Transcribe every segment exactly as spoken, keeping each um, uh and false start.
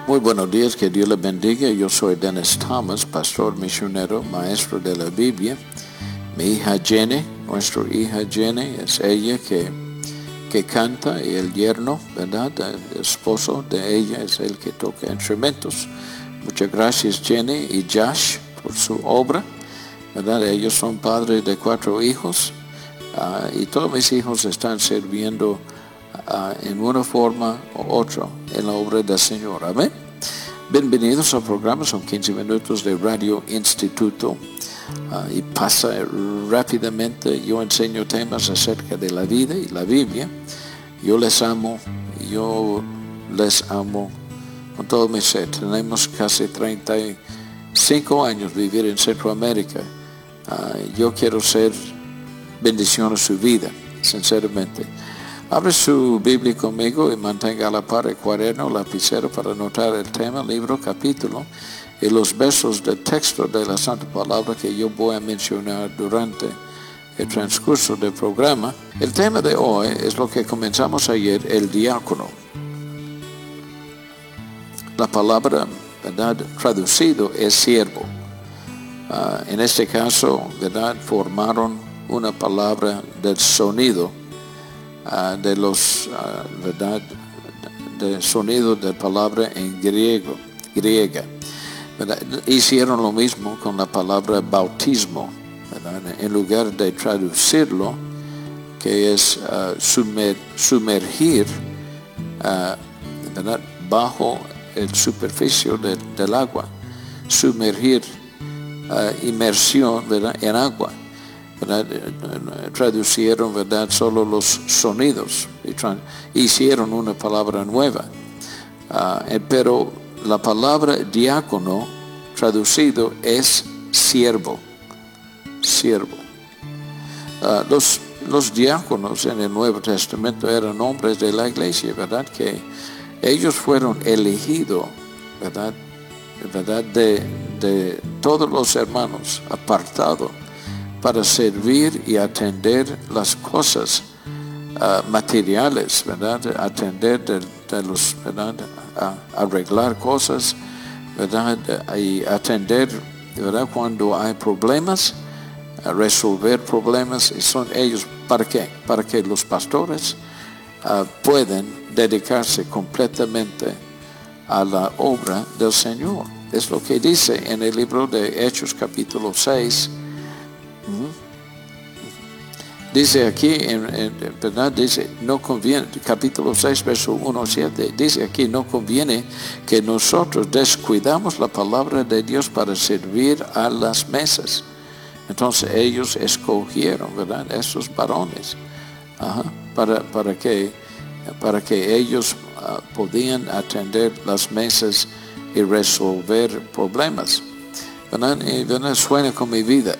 Muy buenos días, que Dios les bendiga. Yo soy Dennis Thomas, pastor misionero, maestro de la Biblia. Mi hija Jenny, nuestra hija Jenny, es ella que, que canta, y el yerno, ¿verdad? El esposo de ella es el que toca instrumentos. Muchas gracias, Jenny y Josh, por su obra, ¿verdad? Ellos son padres de cuatro hijos, uh, y todos mis hijos están sirviendo Uh, en una forma u otra en la obra del Señor. Amén. Bienvenidos al programa. Son quince minutos de Radio Instituto, uh, y pasa rápidamente. Yo enseño temas acerca de la vida y la Biblia. Yo les amo, yo les amo con todo mi ser. Tenemos casi treinta y cinco años vivir en Centroamérica. Uh, yo quiero ser bendición a su vida, sinceramente. Abre su Biblia conmigo y mantenga a la par el cuaderno, lapicero para anotar el tema, libro, capítulo y los versos del texto de la Santa Palabra que yo voy a mencionar durante el transcurso del programa. El tema de hoy es lo que comenzamos ayer, el diácono. La palabra, ¿verdad?, traducido es siervo. Uh, en este caso, ¿verdad?, formaron una palabra del sonido. Uh, de los, uh, verdad, de sonido de palabra en griego, griega, ¿verdad? Hicieron lo mismo con la palabra bautismo, ¿verdad? En lugar de traducirlo, que es uh, sumer, sumergir, uh, ¿verdad?, bajo el superficie de, del agua, sumergir, uh, inmersión, ¿verdad?, en agua. ¿Verdad? Traducieron, ¿verdad?, solo los sonidos y tra- hicieron una palabra nueva. Uh, pero la palabra diácono traducido es siervo. Siervo. Uh, los, los diáconos en el Nuevo Testamento eran hombres de la iglesia, ¿verdad?, que ellos fueron elegidos, ¿verdad?, ¿verdad?, de, de todos los hermanos, apartados para servir y atender las cosas uh, materiales, ¿verdad? Atender de, de los, ¿verdad?, a, arreglar cosas, ¿verdad?, y atender, ¿verdad?, cuando hay problemas, a resolver problemas. Y son ellos, ¿para qué? Para que los pastores uh, puedan dedicarse completamente a la obra del Señor. Es lo que dice en el libro de Hechos capítulo seis. Dice aquí, en, en, ¿verdad? Dice, no conviene, capítulo seis, verso uno a siete, dice aquí, no conviene que nosotros descuidamos la palabra de Dios para servir a las mesas. Entonces ellos escogieron, ¿verdad?, esos varones, ajá, para, para, que, para que ellos uh, podían atender las mesas y resolver problemas. ¿Verdad? Y, ¿verdad?, suena con mi vida.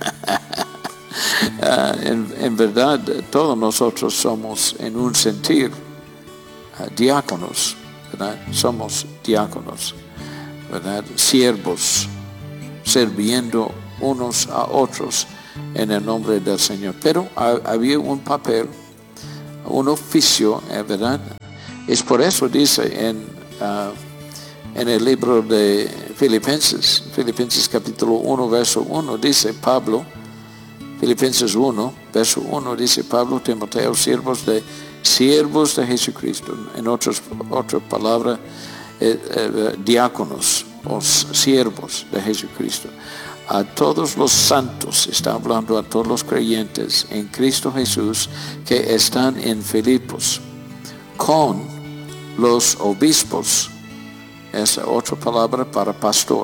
Uh, en, en verdad, todos nosotros somos, en un sentir, uh, diáconos, ¿verdad? Somos diáconos, ¿verdad?, siervos, sirviendo unos a otros en el nombre del Señor. Pero uh, había un papel, un oficio, ¿eh? ¿verdad? Es por eso dice en, uh, en el libro de Filipenses, Filipenses capítulo uno, verso uno, dice Pablo, Filipenses uno, verso uno, dice Pablo, Timoteo, siervos de, siervos de Jesucristo. En otras, otra palabra, eh, eh, diáconos o siervos de Jesucristo. A todos los santos, está hablando a todos los creyentes en Cristo Jesús que están en Filipos, con los obispos. Esa otra palabra para pastor.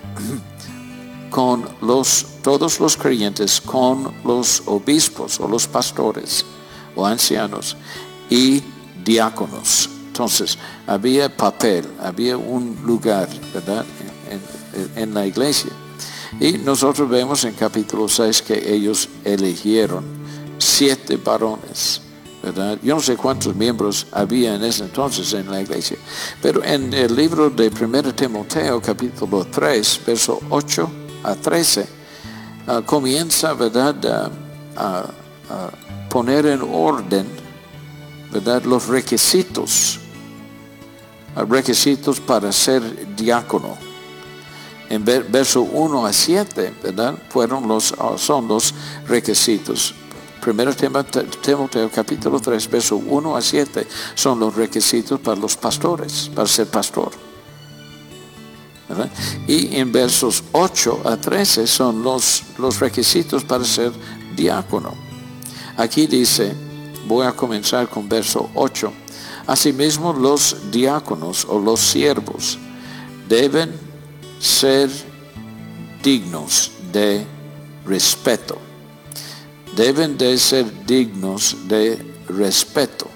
Con los, todos los creyentes, con los obispos o los pastores o ancianos y diáconos. Entonces, había papel, había un lugar, ¿verdad?, en, en, en la iglesia. Y nosotros vemos en capítulo seis que ellos eligieron siete varones, ¿verdad? Yo no sé cuántos miembros había en ese entonces en la iglesia, pero en el libro de primera Timoteo, capítulo tres, verso ocho a trece, uh, comienza, ¿verdad?, uh, a, a poner en orden, ¿verdad?, los requisitos requisitos para ser diácono. En verso uno a siete, ¿verdad? Fueron los, son los requisitos. Primero Timoteo capítulo tres, verso uno a siete, son los requisitos para los pastores, para ser pastor, ¿verdad? Y en versos ocho a trece son los, los requisitos para ser diácono. Aquí dice, voy a comenzar con verso ocho. Asimismo, los diáconos o los siervos deben ser dignos de respeto. Deben de ser dignos de respeto,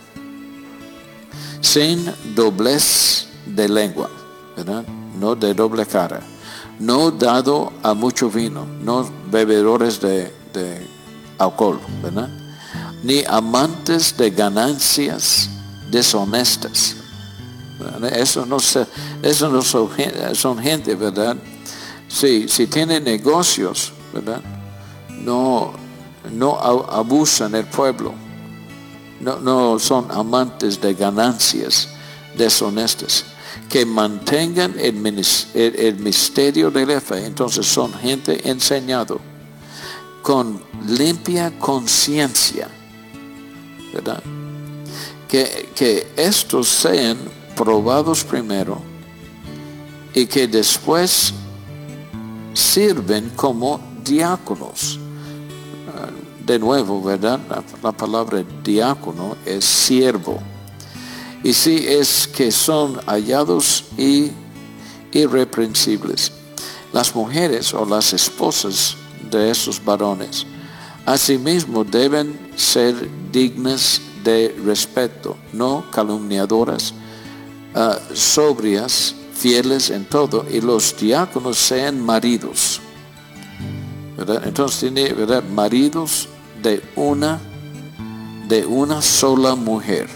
sin doblez de lengua, ¿verdad? No de doble cara, no dado a mucho vino, no bebedores de, de alcohol, ¿verdad? Ni amantes de ganancias deshonestas. Eso no, se, eso no son, son gente, ¿verdad? Si, si tienen negocios, ¿verdad? No, no abusan el pueblo. No, no son amantes de ganancias deshonestas. Que mantengan el, el, el misterio de la fe. Entonces son gente enseñado con limpia conciencia, ¿verdad? Que, que estos sean probados primero y que después sirven como diáconos. De nuevo, ¿verdad? La, la palabra diácono es siervo. Y sí, es que son hallados y irreprensibles. Las mujeres o las esposas de esos varones asimismo deben ser dignas de respeto, no calumniadoras, uh, sobrias, fieles en todo, y los diáconos sean maridos, ¿verdad? Entonces tiene, ¿verdad?, maridos de una de una sola mujer,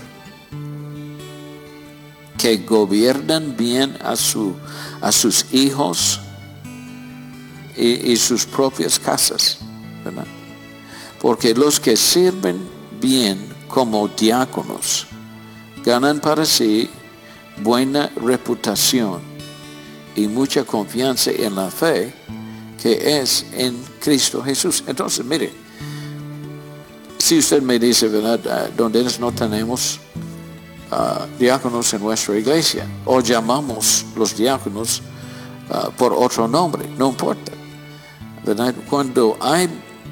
que gobiernan bien a su a sus hijos y, y sus propias casas, ¿verdad? Porque los que sirven bien como diáconos ganan para sí buena reputación y mucha confianza en la fe que es en Cristo Jesús. Entonces, mire, si usted me dice, ¿verdad?, donde no tenemos uh, diáconos en nuestra iglesia, o llamamos los diáconos uh, por otro nombre, no importa, ¿verdad? Cuando hay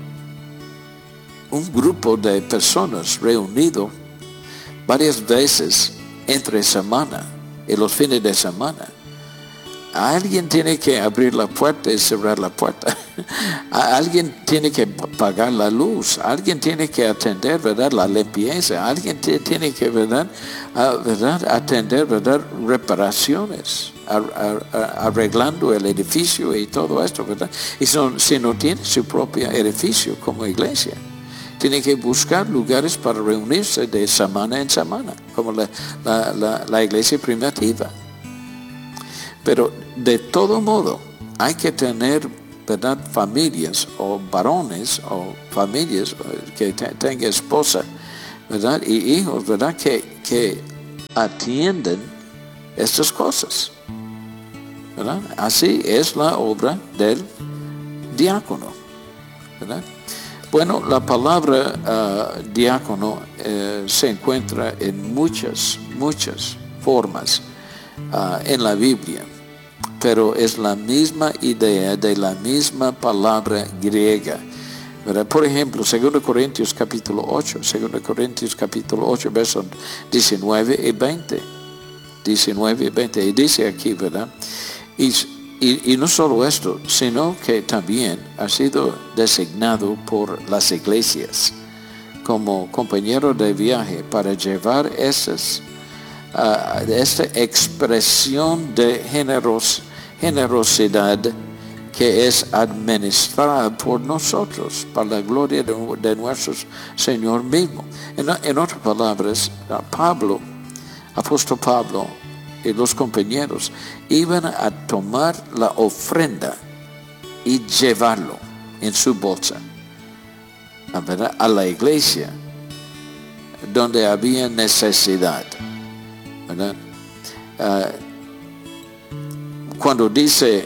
un grupo de personas reunido varias veces entre semana y los fines de semana, alguien tiene que abrir la puerta y cerrar la puerta. Alguien tiene que pagar la luz. Alguien tiene que atender, ¿verdad?, la limpieza. Alguien tiene que, ¿verdad?, uh, ¿verdad?, atender, ¿verdad?, reparaciones, arreglando el edificio y todo esto, ¿verdad? Y son, si no tiene su propio edificio como iglesia, tiene que buscar lugares para reunirse de semana en semana, como la, la, la, la iglesia primitiva. Pero de todo modo, hay que tener, ¿verdad?, familias o varones o familias que te, tengan esposa, ¿verdad?, y hijos, ¿verdad?, que, que atienden estas cosas, ¿verdad? Así es la obra del diácono, ¿verdad? Bueno, la palabra uh, diácono uh, se encuentra en muchas, muchas formas uh, en la Biblia, pero es la misma idea de la misma palabra griega, ¿verdad? Por ejemplo, segundo Corintios capítulo ocho, segundo Corintios capítulo ocho, versos diecinueve y veinte. diecinueve y veinte, y dice aquí, ¿verdad? Y, y, y no solo esto, sino que también ha sido designado por las iglesias como compañero de viaje para llevar esas, uh, esta expresión de generos, generosidad que es administrada por nosotros para la gloria de, de nuestro Señor mismo. En, en otras palabras, Pablo, apóstol Pablo y los compañeros iban a tomar la ofrenda y llevarlo en su bolsa, ¿verdad?, a la iglesia donde había necesidad, ¿verdad? uh, cuando dice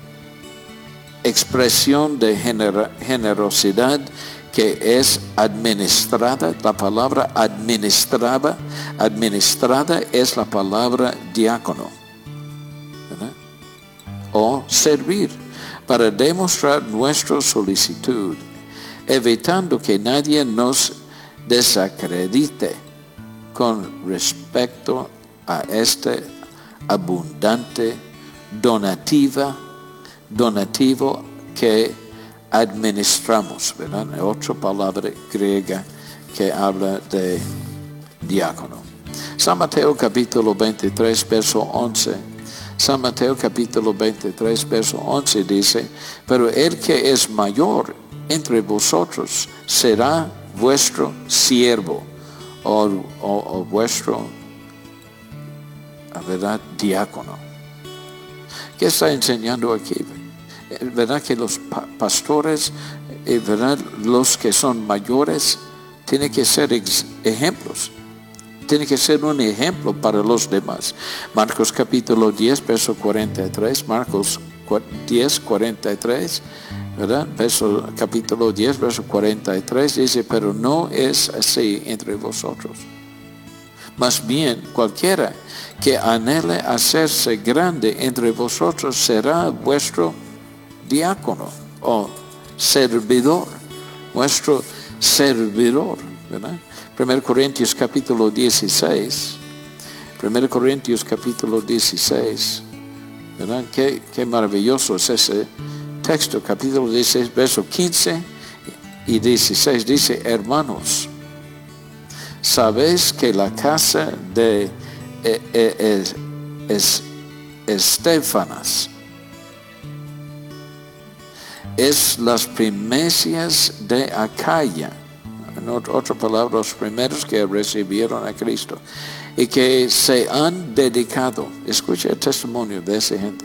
expresión de gener generosidad que es administrada, la palabra administrada, administrada es la palabra diácono, ¿verdad? O servir, para demostrar nuestra solicitud, evitando que nadie nos desacredite con respecto a este abundante donativa, donativo que administramos, ¿verdad? Otra palabra griega que habla de diácono. San Mateo capítulo veintitrés, verso once. San Mateo capítulo veintitrés, verso once dice, pero el que es mayor entre vosotros será vuestro siervo o, o, o vuestro, ¿verdad?, diácono. ¿Qué está enseñando aquí? ¿Verdad que los pa pastores, verdad, los que son mayores, tienen que ser ejemplos? Tiene que ser un ejemplo para los demás. Marcos capítulo diez, verso cuarenta y tres. Marcos diez, cuarenta y tres. ¿Verdad? Verso, capítulo diez, verso cuarenta y tres. Dice, pero no es así entre vosotros. Más bien, cualquiera que anhele hacerse grande entre vosotros será vuestro diácono o servidor. Vuestro servidor. ¿Verdad? primero Corintios capítulo dieciséis. primero Corintios capítulo dieciséis. ¿Verdad? Qué, qué maravilloso es ese texto. Capítulo dieciséis, verso quince y dieciséis. Dice, hermanos, sabéis que la casa de eh, eh, es, Estéfanas es las primicias de Acaya. En otra palabra, los primeros que recibieron a Cristo y que se han dedicado. Escucha el testimonio de esa gente.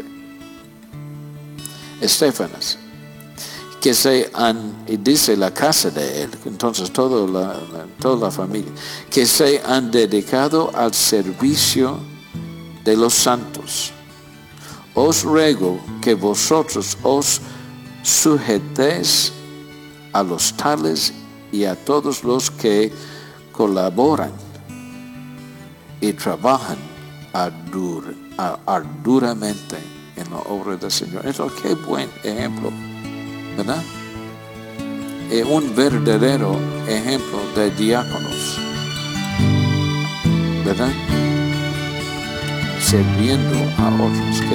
Estéfanas, que se han, y dice la casa de él, entonces toda la, la, toda la familia, que se han dedicado al servicio de los santos. Os ruego que vosotros os sujetéis a los tales y a todos los que colaboran y trabajan ardur, arduramente en la obra del Señor. Eso, qué buen ejemplo, ¿verdad? Es un verdadero ejemplo de diáconos, ¿verdad? Sirviendo a otros.